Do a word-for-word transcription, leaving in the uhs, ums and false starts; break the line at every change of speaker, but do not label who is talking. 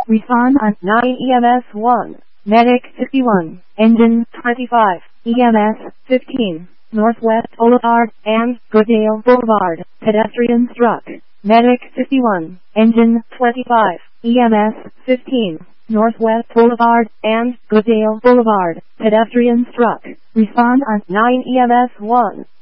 Respond on nine E M S one. Medic sixty-one. Engine twenty-five. E M S fifteen. Northwest Boulevard and Goodale Boulevard. Pedestrian struck. Medic sixty-one. Engine twenty-five. E M S fifteen. Northwest Boulevard and Goodale Boulevard. Pedestrian struck. Respond on nine E M S one.